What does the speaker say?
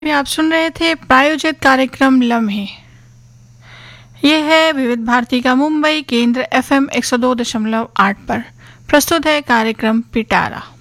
अभी आप सुन रहे थे प्रायोजित कार्यक्रम लम्हे। ये है विविध भारती का मुंबई केंद्र FM 102.8 पर। प्रस्तुत है कार्यक्रम पिटारा।